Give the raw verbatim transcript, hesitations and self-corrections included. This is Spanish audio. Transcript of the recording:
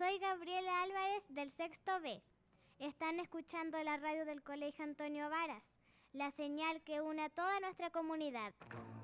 Soy Gabriela Álvarez del sexto B. Están escuchando la radio del Colegio Antonio Varas, la señal que une a toda nuestra comunidad.